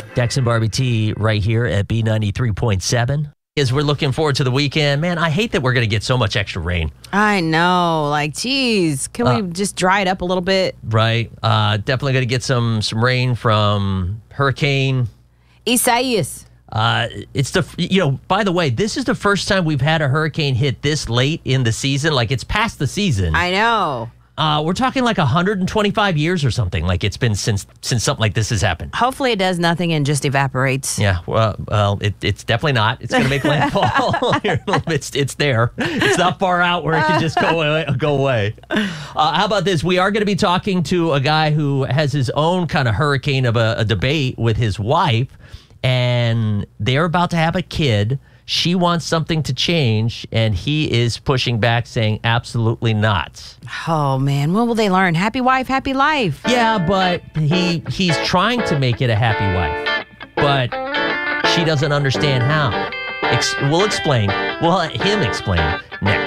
Dex and Barbie T right here at B93.7. As we're looking forward to the weekend, man, I hate that we're going to get so much extra rain. I know. Like, geez, can we just dry it up a little bit? Right. Definitely going to get some rain from Hurricane Isaias. It's by the way, this is the first time we've had a hurricane hit this late in the season. Like, it's past the season. I know. We're talking like 125 years or something. Like, it's been since something like this has happened. Hopefully it does nothing and just evaporates. Yeah, well, it's definitely not. It's going to make landfall. It's there. It's not far out where it can just go away. How about this? We are going to be talking to a guy who has his own kind of hurricane of a debate with his wife, and they're about to have a kid. She wants something to change, and he is pushing back, saying absolutely not. Oh, man. When will they learn? Happy wife, happy life. Yeah, but he's trying to make it a happy wife, but she doesn't understand how. We'll explain. We'll let him explain next.